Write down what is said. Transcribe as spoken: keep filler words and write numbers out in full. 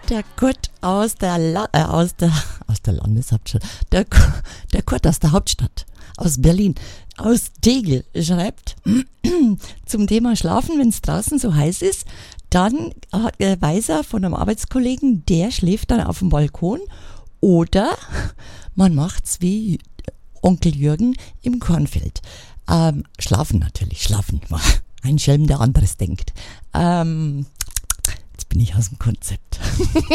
Der Kurt aus der, La- äh, aus der, aus der Landeshauptstadt, der, der Kurt aus der Hauptstadt, aus Berlin, aus Tegel schreibt zum Thema Schlafen, wenn es draußen so heiß ist, dann hat, äh, weiß er von einem Arbeitskollegen, der schläft dann auf dem Balkon oder man macht's wie Onkel Jürgen im Kornfeld. Ähm, schlafen natürlich, schlafen. Ein Schelm, der anderes denkt. Ähm, jetzt bin ich aus dem Konzept.